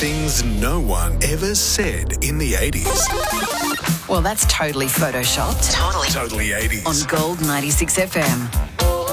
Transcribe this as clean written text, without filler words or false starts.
Things no one ever said in the 80s. Well, that's totally photoshopped. Totally 80s. On Gold 96 FM.